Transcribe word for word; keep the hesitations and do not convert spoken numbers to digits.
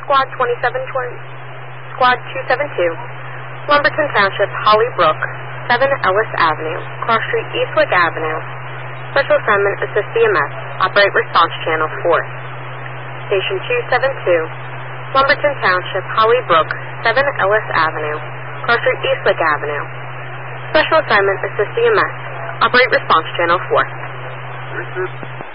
Squad twenty-seven twenty, Squad two seventy-two, Lumberton Township, Holly Brook, seven Ellis Avenue, Cross Street, Eastwick Avenue. Special assignment, assist E M S. Operate response channel four. Station two seventy-two, Lumberton Township, Holly Brook, seven Ellis Avenue, Cross Street, Eastwick Avenue. Special assignment, assist E M S. Operate response channel four.